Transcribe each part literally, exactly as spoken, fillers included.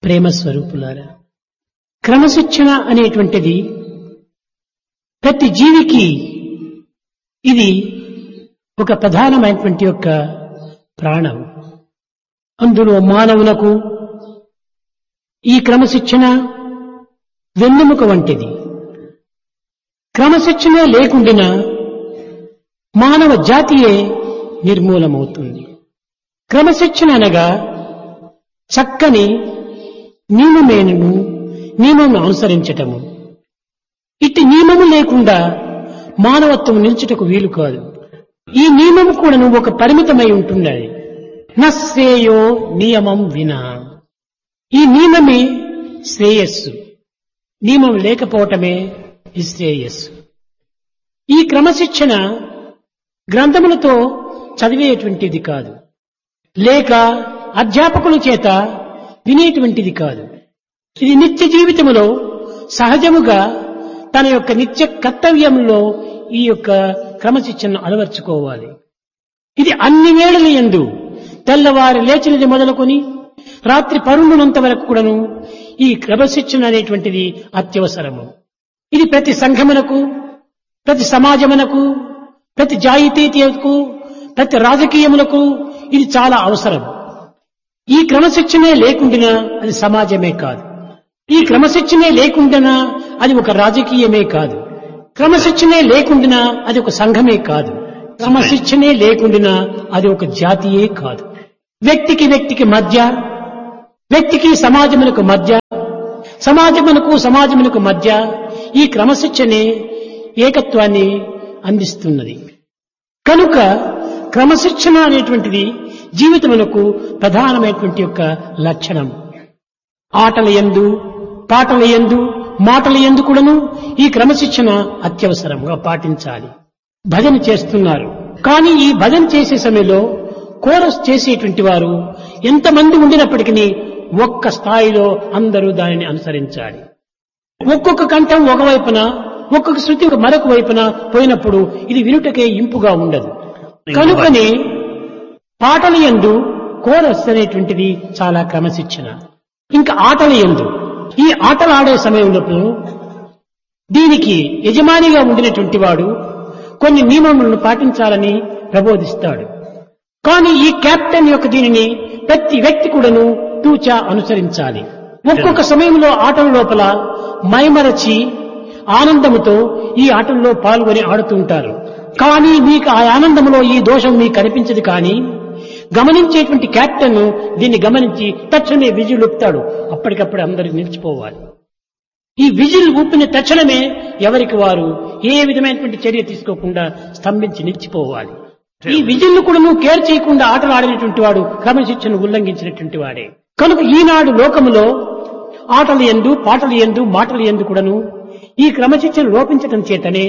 ప్రేమ స్వరూపులారా, క్రమశిక్షణ అనేటువంటిది ప్రతి జీవికి ఇది ఒక ప్రధానమైనటువంటి యొక్క ప్రాణం. అందులో మానవులకు ఈ క్రమశిక్షణ వెన్నెముక వంటిది. క్రమశిక్షణ లేకుండా మానవ జాతియే నిర్మూలమవుతుంది. క్రమశిక్షణ అనగా చక్కని నియమమేను నియమం అనుసరించటము. ఇట్టి నియమము లేకుండా మానవత్వం నిల్చుటకు వీలు కాదు. ఈ నియమం కూడా ఒక పరిమితమై ఉంటున్నది. నశ్రేయో నియమం వినా. ఈ నియమమే శ్రేయస్సు, నియమం లేకపోవటమే నిశ్రేయస్సు. ఈ క్రమశిక్షణ గ్రంథములతో చదివేటువంటిది కాదు, లేక అధ్యాపకుల చేత వినేటువంటిది కాదు. ఇది నిత్య జీవితంలో సహజముగా తన యొక్క నిత్య కర్తవ్యంలో ఈ యొక్క క్రమశిక్షణను అలవర్చుకోవాలి. ఇది అన్ని వేళల యందు తెల్లవారి లేచినది మొదలుకొని రాత్రి పరుండునంత వరకు కూడాను ఈ క్రమశిక్షణ అనేటువంటిది అత్యవసరము. ఇది ప్రతి సంఘమునకు, ప్రతి సమాజమునకు, ప్రతి జాతీయతకు, ప్రతి రాజకీయములకు ఇది చాలా అవసరం. ఈ క్రమశిక్షణే లేకుండా అది సమాజమే కాదు. ఈ క్రమశిక్షణే లేకుండా అది ఒక రాజకీయమే కాదు. క్రమశిక్షణే లేకుండా అది ఒక సంఘమే కాదు. క్రమశిక్షణే లేకుండా అది ఒక జాతియే కాదు. వ్యక్తికి వ్యక్తికి మధ్య, వ్యక్తికి సమాజమునకు మధ్య, సమాజమునకు సమాజమునకు మధ్య ఈ క్రమశిక్షణే ఏకత్వాన్ని అందిస్తున్నది. కనుక క్రమశిక్షణ అనేటువంటిది జీవితమునకు ప్రధానమైనటువంటి యొక్క లక్షణం. ఆటల యందు, పాటల యందు, మాటల యందు కూడాను ఈ క్రమశిక్షణ అత్యవసరంగా పాటించాలి. భజన చేస్తున్నారు, కానీ ఈ భజన చేసే సమయంలో కోరస్ చేసేటువంటి వారు ఎంతమంది ఉండినప్పటికీ ఒక్క స్థాయిలో అందరూ దానిని అనుసరించాలి. ఒక్కొక్క కంఠం ఒకవైపున, ఒక్కొక్క శృతి మరొక వైపున పోయినప్పుడు ఇది వినుటకే ఇంపుగా ఉండదు. కనుకనే పాటల యందు కోరస్ అనేటువంటిది చాలా క్రమశిక్షణ. ఇంకా ఆటల యందు, ఈ ఆటలు ఆడే సమయంలో దీనికి యజమానిగా ఉండినటువంటి వాడు కొన్ని నియమములను పాటించాలని ప్రబోధిస్తాడు. కానీ ఈ కెప్టెన్ యొక్క దీనిని ప్రతి వ్యక్తి కూడాను తూచా అనుసరించాలి. ఒక్కొక్క సమయంలో ఆటల లోపల మైమరచి ఆనందముతో ఈ ఆటల్లో పాల్గొని ఆడుతూ ఉంటారు. కానీ మీకు ఆ ఆనందంలో ఈ దోషం మీకు కనిపించదు. కానీ గమనించేటువంటి కెప్టెన్ దీన్ని గమనించి తక్షణమే విజిల్ ఊపుతాడు. అప్పటికప్పుడు అందరూ నిలిచిపోవాలి. ఈ విజిల్ ఊపిన తక్షణమే ఎవరికి వారు ఏ విధమైనటువంటి చర్య తీసుకోకుండా స్తంభించి నిలిచిపోవాలి. ఈ విజిల్ను కూడా నువ్వు కేర్ చేయకుండా ఆటలు ఆడినటువంటి వాడు క్రమశిక్షణ ఉల్లంఘించినటువంటి వాడే. కనుక ఈనాడు లోకములో ఆటల యందు, పాటల యందు, మాటల యందు కూడాను ఈ క్రమశిక్షణ లోపించటం చేతనే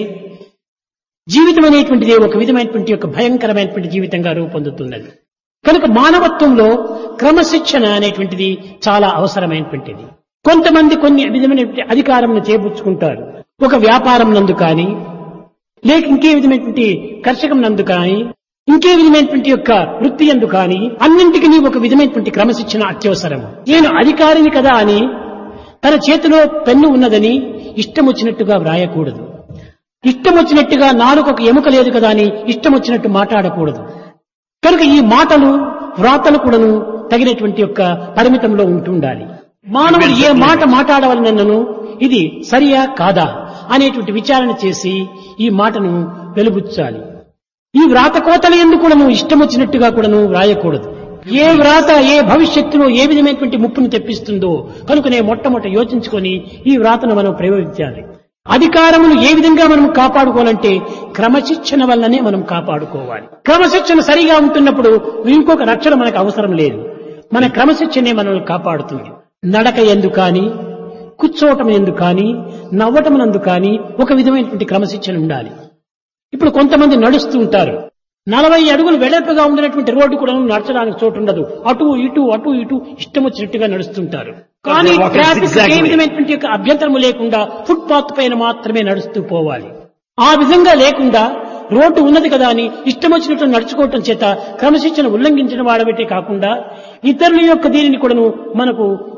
జీవితం అనేటువంటిది ఒక విధమైనటువంటి యొక్క భయంకరమైనటువంటి జీవితంగా రూపొందుతున్నది. కనుక మానవత్వంలో క్రమశిక్షణ అనేటువంటిది చాలా అవసరమైనటువంటిది. కొంతమంది కొన్ని విధమైన అధికారం చేపుచ్చుకుంటారు. ఒక వ్యాపారం నందు కానీ, లేక ఇంకే విధమైనటువంటి కర్షకం నందు కానీ, ఇంకే విధమైనటువంటి యొక్క వృత్తి యందు కానీ అన్నింటికి ఒక విధమైనటువంటి క్రమశిక్షణ అత్యవసరము. నేను అధికారిని కదా అని తన చేతిలో పెన్ను ఉన్నదని ఇష్టం వచ్చినట్టుగా వ్రాయకూడదు. ఇష్టం వచ్చినట్టుగా నాలుగు ఒక ఎముక లేదు కదా అని ఇష్టం వచ్చినట్టు మాట్లాడకూడదు. కనుక ఈ మాటలు, వ్రాతలు కూడాను తగినటువంటి యొక్క పరిమితంలో ఉంటుండాలి. మానవుడు ఏ మాట మాట్లాడవలనను ఇది సరియా కాదా అనేటువంటి విచారణ చేసి ఈ మాటను వెలుబుచ్చాలి. ఈ వ్రాత కోతల యందు కూడాను ఇష్టం వచ్చినట్టుగా కూడాను వ్రాయకూడదు. ఏ వ్రాత ఏ భవిష్యత్తులో ఏ విధమైనటువంటి ముప్పును తెప్పిస్తుందో కనుకనే మొట్టమొదట యోచించుకొని ఈ వ్రాతను మనం ప్రయోగించాలి. అధికారమును ఏ విధంగా మనం కాపాడుకోవాలంటే క్రమశిక్షణ వల్లనే మనం కాపాడుకోవాలి. క్రమశిక్షణ సరిగా ఉంటున్నప్పుడు ఇంకొక రక్షణ మనకు అవసరం లేదు. మన క్రమశిక్షణే మనల్ని కాపాడుతుంది. నడక ఎందు కానీ, కూర్చోవటం ఎందు కానీ, నవ్వటం నందు కానీ ఒక విధమైనటువంటి క్రమశిక్షణ ఉండాలి. ఇప్పుడు కొంతమంది నడుస్తూ ఉంటారు. నలభై అడుగులు వెడల్పుగా ఉండినటువంటి రోడ్డు కూడా నడచడానికి చోటు ఉండదు. అటు ఇటు అటు ఇటు ఇష్టం వచ్చినట్టుగా నడుస్తుంటారు. కానీ ట్రాఫిక్ ఏ విధమైనటువంటి యొక్క అభ్యంతరము లేకుండా ఫుట్ పాత్ పైన మాత్రమే నడుస్తూ పోవాలి. ఆ విధంగా లేకుండా రోడ్డు ఉన్నది కదా అని ఇష్టం వచ్చినట్టు నడుచుకోవటం చేత క్రమశిక్షణ ఉల్లంఘించిన వాడబెట్టే కాకుండా ఇతరుల యొక్క దీనిని కూడాను మనకు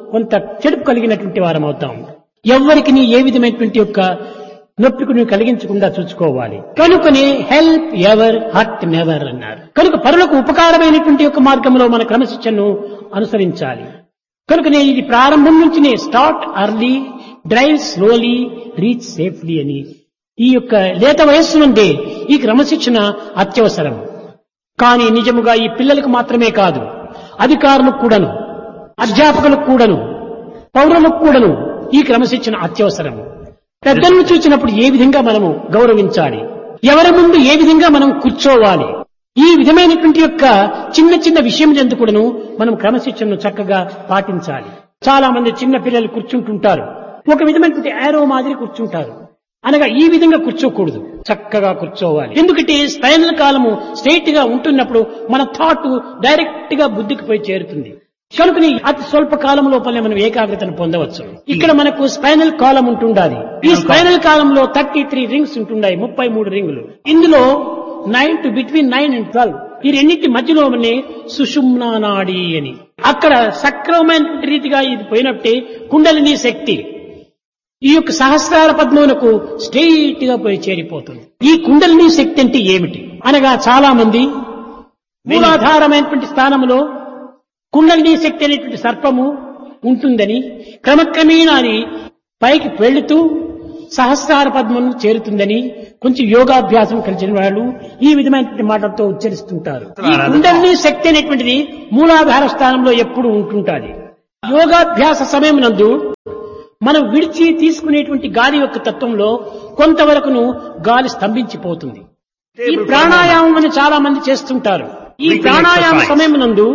కొంత చెడుపు కలిగినటువంటి వారం అవుతాం. ఎవరికి నీ ఏ విధమైనటువంటి యొక్క నొప్పికి నువ్వు కలిగించకుండా చూసుకోవాలి. కనుకనే హెల్ప్ ఎవర్ హర్ట్ నెవర్ అన్నారు. కనుక పరులకు ఉపకారమైనటువంటి యొక్క మార్గంలో మన క్రమశిక్షణను అనుసరించాలి. కనుకనే ఇది ప్రారంభం నుంచినే start early, drive slowly, reach safely అని ఈ యొక్క లేత వయస్సు నుండే ఈ క్రమశిక్షణ అత్యవసరం. కానీ నిజముగా ఈ పిల్లలకు మాత్రమే కాదు, అధికారులకు కూడాను, అధ్యాపకులకు కూడాను, పౌరులకు కూడాను ఈ క్రమశిక్షణ అత్యవసరం. పెద్దలను చూసినప్పుడు ఏ విధంగా మనము గౌరవించాలి, ఎవరి ముందు ఏ విధంగా మనం కూర్చోవాలి, ఈ విధమైనటువంటి యొక్క చిన్న చిన్న విషయం ఎందుకు కూడాను మనం క్రమశిక్షణను చక్కగా పాటించాలి. చాలా మంది చిన్న పిల్లలు కూర్చుంటుంటారు, ఒక విధమైనటువంటి యారో మాదిరి కూర్చుంటారు. అనగా ఈ విధంగా కూర్చోకూడదు, చక్కగా కూర్చోవాలి. ఎందుకంటే స్పైనల్ కాలము స్ట్రైట్ గా ఉంటున్నప్పుడు మన థాట్ డైరెక్ట్ గా బుద్ధికి పోయి చేరుతుంది. కనుకని అతి స్వల్ప కాలం లోపలనే మనం ఏకాగ్రతను పొందవచ్చు. ఇక్కడ మనకు స్పైనల్ కాలం ఉంటుండాలి. ఈ స్పైనల్ కాలంలో థర్టీ త్రీ రింగ్స్ ఉంటున్నాయి, ముప్పై మూడు రింగులు. ఇందులో nine to between nine and twelve ఈ రెండింటి మధ్యలోనే సుషుమ్నా నాడి అని అక్కడ సక్రమమైన రీతిగా ఇది పోయినట్టే కుండలిని శక్తి ఈ యొక్క సహస్రార పద్మమునకు స్ట్రెయిట్ గా పోయి చేరిపోతుంది. ఈ కుండలిని శక్తి అంటే ఏమిటి అనగా చాలా మంది మూలాధారమైనటువంటి స్థానంలో కుండలిని శక్తి అనేటువంటి సర్పము ఉంటుందని క్రమక్రమేణా అని పైకి వెళుతూ సహస్రార పద్మను చేరుతుందని కొంచెం యోగాభ్యాసం కలిసిన వాళ్ళు ఈ విధమైనటువంటి మాటలతో ఉచ్చరిస్తుంటారు. ఈ కుండలిని శక్తి అనేటువంటిది మూలాధార స్థానంలో ఎప్పుడు ఉంటుంటాది. యోగాభ్యాస సమయం నందు మనం విడిచి తీసుకునేటువంటి గాలి యొక్క తత్వంలో కొంతవరకును గాలి స్తంభించిపోతుంది. ఈ ప్రాణాయామం అని చాలా మంది చేస్తుంటారు. ఈ ప్రాణాయామ సమయం నందు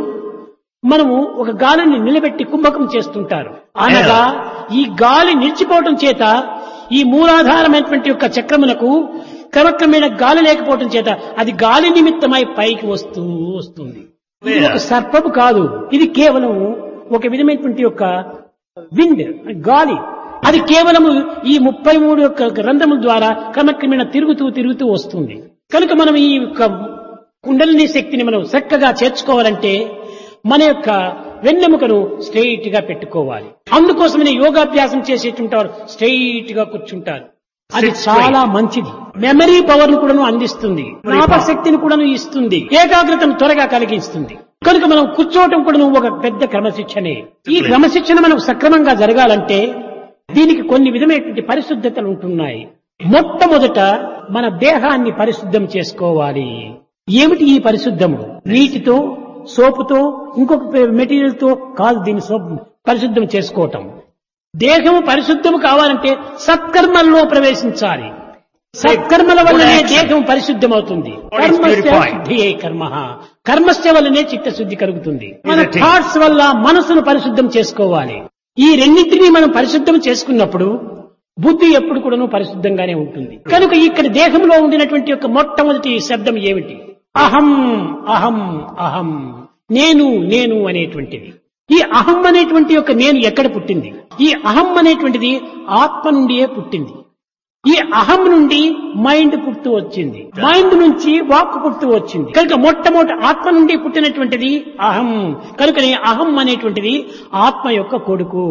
మనము ఒక గాలిని నిలబెట్టి కుంభకం చేస్తుంటారు. అనగా ఈ గాలి నిలిచిపోవటం చేత ఈ మూలాధారమైనటువంటి యొక్క చక్రమునకు క్రమక్రమేణ గాలి లేకపోవటం చేత అది గాలి నిమిత్తమై పైకి వస్తూ వస్తుంది. ఇది ఒక సర్పము కాదు, ఇది కేవలం ఒక విధమైనటువంటి యొక్క విండ్ గాలి. అది కేవలము ఈ ముప్పై మూడు యొక్క రంధ్రముల ద్వారా క్రమక్రమేణ తిరుగుతూ తిరుగుతూ వస్తుంది. కనుక మనం ఈ యొక్క కుండలిని శక్తిని మనం చక్కగా చేర్చుకోవాలంటే మన యొక్క వెన్నెముకను స్ట్రెయిట్ గా పెట్టుకోవాలి. అందుకోసమనే యోగాభ్యాసం చేసేటువంటి వారు స్ట్రెయిట్ గా కూర్చుంటారు. అది చాలా మంచిది. మెమరీ పవర్ ను కూడా అందిస్తుంది, జ్ఞాపశక్తిని కూడా ఇస్తుంది, ఏకాగ్రతను త్వరగా కలిగిస్తుంది. కనుక మనం కూర్చోవటం కూడా ఒక పెద్ద క్రమశిక్షణే. ఈ క్రమశిక్షణ మనకు సక్రమంగా జరగాలంటే దీనికి కొన్ని విధమైనటువంటి పరిశుద్ధతలు ఉంటున్నాయి. మొట్టమొదట మన దేహాన్ని పరిశుద్ధం చేసుకోవాలి. ఏమిటి ఈ పరిశుద్ధము? నీటితో, సోపుతో, ఇంకొక మెటీరియల్ తో కాదు దీన్ని సోపు పరిశుద్ధం చేసుకోవటం. దేహము పరిశుద్ధము కావాలంటే సత్కర్మల్లో ప్రవేశించాలి. సత్కర్మల వల్లనే దేహం పరిశుద్ధమవుతుంది. కర్మస్య శుద్ధియే కర్మ, కర్మస్య వల్లనే చిత్తశుద్ధి కలుగుతుంది. మన థాట్స్ వల్ల మనసును పరిశుద్ధం చేసుకోవాలి. ఈ రెండింటినీ మనం పరిశుద్ధం చేసుకున్నప్పుడు బుద్ధి ఎప్పుడు కూడాను పరిశుద్ధంగానే ఉంటుంది. కనుక ఇక్కడ దేహంలో ఉండినటువంటి యొక్క మొట్టమొదటి శబ్దం ఏమిటి? అహం అహం అహం, నేను నేను అనేటువంటిది. ఈ అహం అనేటువంటి యొక్క నేను ఎక్కడ పుట్టింది? ఈ అహం అనేటువంటిది ఆత్మ నుండియే పుట్టింది. ఈ అహం నుండి మైండ్ పుట్టు వచ్చింది, మైండ్ నుంచి వాక్ పుట్టు వచ్చింది. కనుక మొట్టమొదటి ఆత్మ నుండి పుట్టినటువంటిది అహం. కనుకనే అహం అనేటువంటిది ఆత్మ యొక్క కొడుకు.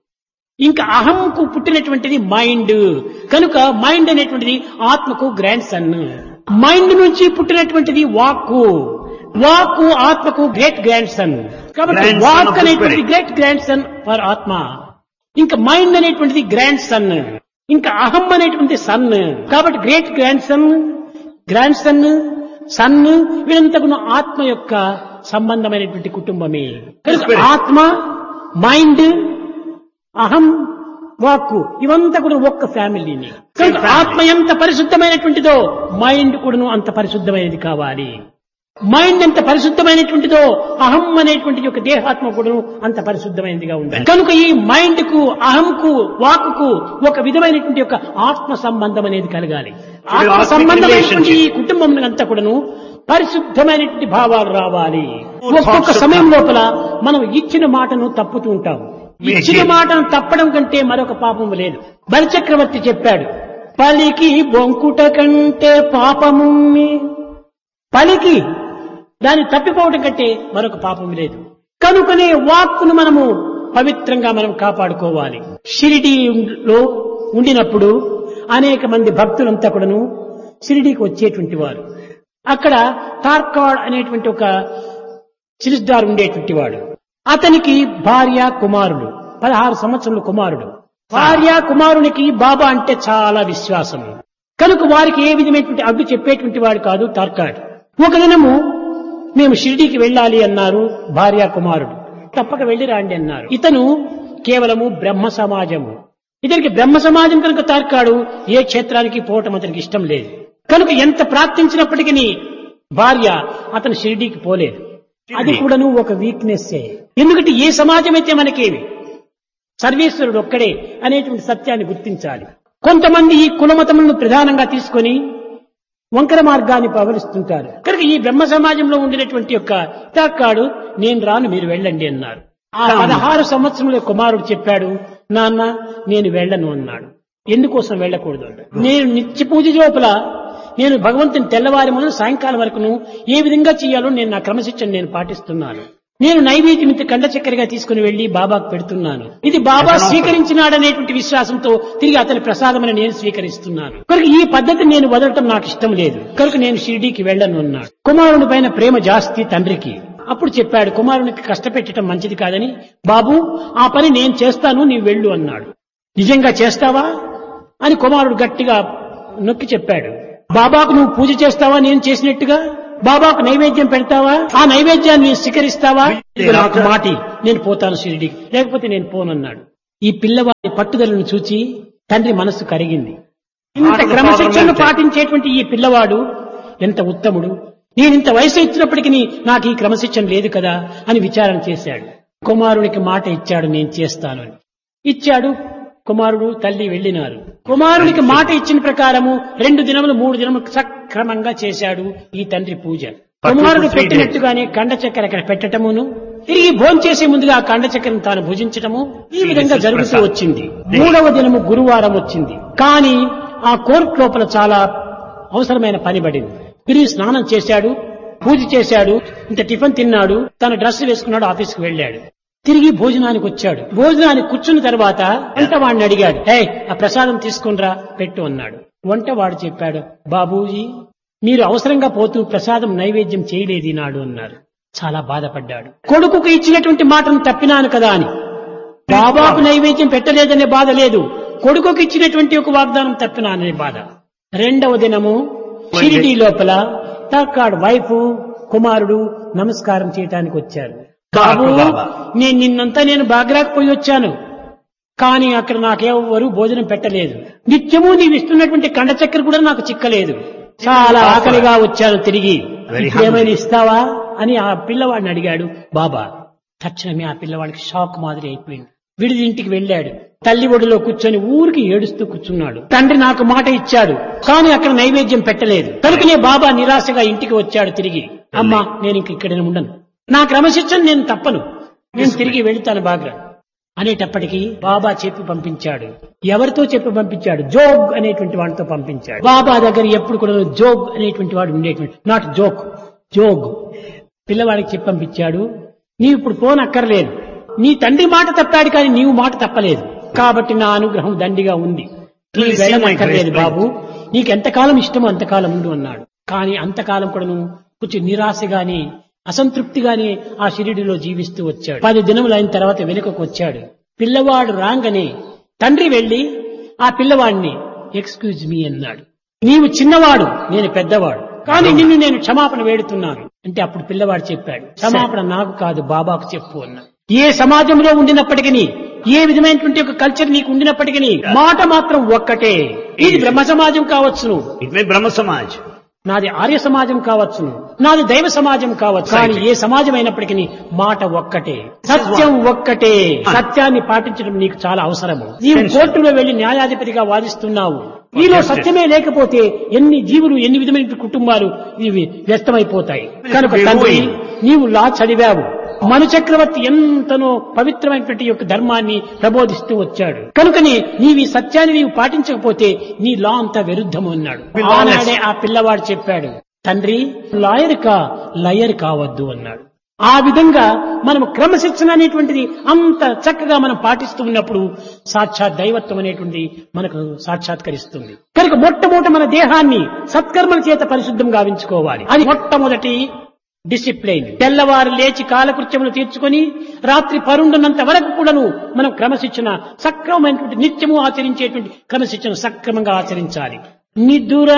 ఇంకా అహంకు పుట్టినటువంటిది మైండ్. కనుక మైండ్ అనేటువంటిది ఆత్మకు గ్రాండ్ సన్. మైండ్ నుంచి పుట్టినటువంటిది వాక్కు, వాక్కు ఆత్మకు గ్రేట్ గ్రాండ్ సన్. కాబట్టి వాక్ అనేటువంటిది గ్రేట్ గ్రాండ్ సన్ ఫర్ ఆత్మ. ఇంకా మైండ్ అనేటువంటిది గ్రాండ్ సన్, ఇంకా అహం అనేటువంటి సన్. కాబట్టి great grand son, grand son, sun వీరంతకును ఆత్మ యొక్క సంబంధమైనటువంటి కుటుంబమే. ఆత్మ, మైండ్, అహం, వాక్కు ఇవంతా కూడా ఒక్క ఫ్యామిలీని. ఆత్మ ఎంత పరిశుద్ధమైనటువంటిదో మైండ్ కూడాను అంత పరిశుద్ధమైనది కావాలి. మైండ్ ఎంత పరిశుద్ధమైనటువంటిదో అహం అనేటువంటి యొక్క దేహాత్మ కూడాను అంత పరిశుద్ధమైనదిగా ఉండాలి. కనుక ఈ మైండ్ కు, అహంకు, వాక్కు ఒక విధమైనటువంటి యొక్క ఆత్మ సంబంధం అనేది కలగాలి. ఆత్మ సంబంధమైనటువంటి ఈ కుటుంబం అంతా కూడాను పరిశుద్ధమైనటువంటి భావాలు రావాలి. ఒక్కొక్క సమయం లోపల మనం ఇచ్చిన మాటను తప్పుతూ ఉంటాం. ఇచ్చిన మాటను తప్పడం కంటే మరొక పాపం లేదు. బలిచక్రవర్తి చెప్పాడు, పలికి బొంకుట కంటే పాపము, పలికి దాన్ని తప్పిపోవటం కంటే మరొక పాపం లేదు. కనుకనే వాక్కును మనము పవిత్రంగా మనం కాపాడుకోవాలి. షిరిడీలో ఉండినప్పుడు అనేక మంది భక్తులంతా కూడాను షిరిడీకి వచ్చేటువంటి వారు. అక్కడ తార్కాడ్ అనేటువంటి ఒక చిలిస్దార్ ఉండేటువంటి వాడు. అతనికి భార్య కుమారుడు, పదహారు సంవత్సరముల కుమారుడు. భార్య కుమారునికి బాబా అంటే చాలా విశ్వాసం కనుక వారికి ఏ విధమైనటువంటి అడ్డు చెప్పేటువంటి వాడు కాదు తార్కాడ్. ఒక దినము మేము షిరిడీకి వెళ్ళాలి అన్నారు భార్య కుమారుడు. తప్పక వెళ్ళి రాండి అన్నారు. ఇతను కేవలము బ్రహ్మ సమాజము. ఇతనికి బ్రహ్మ సమాజం కనుక తార్కాడు ఏ క్షేత్రానికి పోవటం అతనికి ఇష్టం లేదు. కనుక ఎంత ప్రార్థించినప్పటికీ భార్య అతను షిరిడీకి పోలేదు. అది కూడాను ఒక వీక్నెస్. ఎందుకంటే ఏ సమాజం అయితే మనకేమి సర్వేశ్వరుడు ఒక్కడే అనేటువంటి సత్యాన్ని గుర్తించాలి. కొంతమంది ఈ కులమతములను ప్రధానంగా తీసుకొని వంకర మార్గాన్ని పవరిస్తుంటారు. కనుక ఈ బ్రహ్మ సమాజంలో ఉండినటువంటి యొక్క తార్కాడు నేను రాను మీరు వెళ్ళండి అన్నారు. ఆ పదహారు సంవత్సరముల కుమారుడు చెప్పాడు, నాన్న నేను వెళ్ళను అన్నాడు. ఎందుకోసం వెళ్ళకూడదు? నేను నిత్య పూజ లోపల నేను భగవంతుని తెల్లవారి మొదలు సాయంకాలం వరకును ఏ విధంగా చేయాలో నేను నా క్రమశిక్షణ నేను పాటిస్తున్నాను. నేను నైవేద్యం ఇంత కండ చక్కెరగా తీసుకుని వెళ్లి బాబాకు పెడుతున్నాను. ఇది బాబా స్వీకరించినాడనేటువంటి విశ్వాసంతో తిరిగి అతని ప్రసాదమని నేను స్వీకరిస్తున్నాను. కనుక ఈ పద్ధతి నేను వదలటం నాకు ఇష్టం లేదు. కనుక నేను షిరిడీకి వెళ్ళను అన్నాడు. కుమారుని పైన ప్రేమ జాస్తి తండ్రికి. అప్పుడు చెప్పాడు కుమారునికి కష్టపెట్టడం మంచిది కాదని. బాబు ఆ పని నేను చేస్తాను నీవు వెళ్ళు అన్నాడు. నిజంగా చేస్తావా అని కుమారుడు గట్టిగా నొక్కి చెప్పాడు. బాబాకు నువ్వు పూజ చేస్తావా నేను చేసినట్టుగా? బాబాకు నైవేద్యం పెడతావా? ఆ నైవేద్యాన్ని నేను స్వీకరిస్తావా? నాకు మాటి నేను పోతాను షిరిడీకి, లేకపోతే నేను పోనన్నాడు. ఈ పిల్లవాడి పట్టుదలను చూచి తండ్రి మనస్సు కరిగింది. ఇంత క్రమశిక్షణను పాటించేటువంటి ఈ పిల్లవాడు ఎంత ఉత్తముడు. నేను ఇంత వయసు ఇచ్చినప్పటికీ నాకు ఈ క్రమశిక్షణ లేదు కదా అని విచారణ చేశాడు. కుమారునికి మాట ఇచ్చాడు నేను చేస్తాను అని. ఇచ్చాడు. కుమారుడు తల్లి వెళ్ళినారు. కుమారునికి మాట ఇచ్చిన ప్రకారము రెండు దినములు మూడు దినములు సక్రమంగా చేశాడు ఈ తండ్రి పూజ. కుమారుడు పెట్టినట్టుగానే కండ చక్కెర అక్కడ పెట్టటమును తిరిగి భోంచేసే ముందుగా ఆ కండ చక్కెరను తాను భుజించటము ఈ విధంగా జరుగుతూ వచ్చింది. మూడవ దినము గురువారం వచ్చింది. కానీ ఆ కోర్టు లోపల చాలా అవసరమైన పని పడింది. తిరిగి స్నానం చేశాడు, పూజ చేశాడు, ఇంత టిఫిన్ తిన్నాడు, తన డ్రెస్ వేసుకున్నాడు, ఆఫీస్కి వెళ్ళాడు. తిరిగి భోజనానికి వచ్చాడు. భోజనానికి కూర్చున్న తర్వాత వంటవాడిని అడిగాడు, ఏ ఆ ప్రసాదం తీసుకునిరా పెట్టు అన్నాడు. వంటవాడు చెప్పాడు, బాబూజీ మీరు అవసరంగా పోతూ ప్రసాదం నైవేద్యం చేయలేదు ఈనాడు అన్నారు. చాలా బాధపడ్డాడు. కొడుకుకు ఇచ్చినటువంటి మాటను తప్పినాను కదా అని. బాబాకు నైవేద్యం పెట్టలేదనే బాధ లేదు, కొడుకుకు ఇచ్చినటువంటి ఒక వాగ్దానం తప్పినాననే బాధ. రెండవ దినము షిరిడీ లోపల తార్కాడ్ వైఫ్ కుమారుడు నమస్కారం చేయటానికి వచ్చారు. బాబు నేను నిన్నంతా నేను బాగ్రాకు పోయి వచ్చాను, కానీ అక్కడ నాకెవరు భోజనం పెట్టలేదు. నిత్యము నీవు ఇస్తున్నటువంటి కండ చక్కెర కూడా నాకు చిక్కలేదు. చాలా ఆకలిగా వచ్చాను తిరిగి, ఏమైనా ఇస్తావా అని ఆ పిల్లవాడిని అడిగాడు. బాబా తక్షణమే ఆ పిల్లవాడికి షాక్ మాదిరి అయిపోయింది. విడిది ఇంటికి వెళ్ళాడు. తల్లి ఒడిలో కూర్చొని ఊరికి ఏడుస్తూ కూర్చున్నాడు. తండ్రి నాకు మాట ఇచ్చాడు, కానీ అక్కడ నైవేద్యం పెట్టలేదు. కనుకనే బాబా నిరాశగా ఇంటికి వచ్చాడు తిరిగి. అమ్మా నేను ఇంక ఇక్కడ ఉండను, నా క్రమశిక్షణ నేను తప్పను, నేను తిరిగి వెళుతాను బాగ్రా అనేటప్పటికీ బాబా చెప్పి పంపించాడు. ఎవరితో చెప్పి పంపించాడు? జోగ్ అనేటువంటి వాడితో పంపించాడు. బాబా దగ్గర ఎప్పుడు కూడా జోగ్ అనేటువంటి వాడు ఉండేటువంటి, నాట్ జోక్, జోగ్. పిల్లవాడికి చెప్పి పంపించాడు, నీవు ఇప్పుడు పోనక్కర్లేదు, నీ తండ్రి మాట తప్పాడు కానీ నీవు మాట తప్పలేదు, కాబట్టి నా అనుగ్రహం దండిగా ఉంది, నీవు వెళ్ళనక్కర్లేదు బాబు, నీకు ఎంతకాలం ఇష్టమో అంతకాలం ఉండు అన్నాడు. కానీ అంతకాలం కూడా నువ్వు కొంచెం నిరాశగానే అసంతృప్తిగానే ఆ షిరిడీలో జీవిస్తూ వచ్చాడు. పది దినములు అయిన తర్వాత వెనుకకు వచ్చాడు. పిల్లవాడు రాగానే తండ్రి వెళ్లి ఆ పిల్లవాడిని ఎక్స్క్యూజ్ మీ అన్నాడు. నీవు చిన్నవాడు, నేను పెద్దవాడు, కానీ నిన్ను నేను క్షమాపణ వేడుతున్నాను అంటే అప్పుడు పిల్లవాడు చెప్పాడు, క్షమాపణ నాకు కాదు బాబాకు చెప్పు అన్నాడు. ఏ సమాజంలో ఉండినప్పటికీ, ఏ విధమైనటువంటి ఒక కల్చర్ నీకు ఉండినప్పటికీ మాట మాత్రం ఒక్కటే. ఇది బ్రహ్మ సమాజం కావచ్చును, బ్రహ్మ సమాజ్, నాది ఆర్య సమాజం కావచ్చును, నాది దైవ సమాజం కావచ్చు, కానీ ఏ సమాజం అయినప్పటికీ మాట ఒక్కటే, సత్యం ఒక్కటే. సత్యాన్ని పాటించడం నీకు చాలా అవసరము. నీవు కోర్టులో వెళ్లి న్యాయాధిపతిగా వాదిస్తున్నావు, నీలో సత్యమే లేకపోతే ఎన్ని జీవులు ఎన్ని విధమైన కుటుంబాలు ఇవి వ్యక్తమైపోతాయి. కనుక తండ్రి నీవు లా చదివావు, మను చక్రవర్తి ఎంతనో పవిత్రమైనటువంటి యొక్క ధర్మాన్ని ప్రబోధిస్తూ వచ్చాడు. కనుకనే నీవు ఈ సత్యాన్ని నీవు పాటించకపోతే నీ లా అంతా విరుద్ధము అన్నాడు. ఆనాడే ఆ పిల్లవాడు చెప్పాడు, తండ్రి లాయర్ కా లయర్ కావద్దు అన్నాడు. ఆ విధంగా మనం క్రమశిక్షణ అనేటువంటిది అంత చక్కగా మనం పాటిస్తూ ఉన్నప్పుడు సాక్షాత్ దైవత్వం అనేటువంటిది మనకు సాక్షాత్కరిస్తుంది. కనుక మొట్టమొదట మన దేహాన్ని సత్కర్మల చేత పరిశుద్ధం గావించుకోవాలి. అది మొట్టమొదటి డిసిప్లైన్. తెల్లవారు లేచి కాలకృత్యములు తీర్చుకొని రాత్రి పరుండున్నంత వరకు కూడాను మనం క్రమశిక్షణ సక్రమమైనటువంటి నిత్యము ఆచరించేటువంటి క్రమశిక్షణ సక్రమంగా ఆచరించాలి. నిదుర